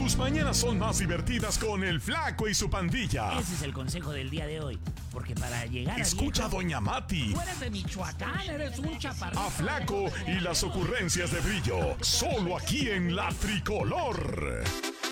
Tus mañanas son más divertidas con el Flaco y su pandilla. Ese es el consejo del día de hoy. Porque para llegar Escucha a Doña Mati. Tú eres de Michoacán, eres un chaparrito. A Flaco y las ocurrencias de Brillo. Solo aquí en La Tricolor.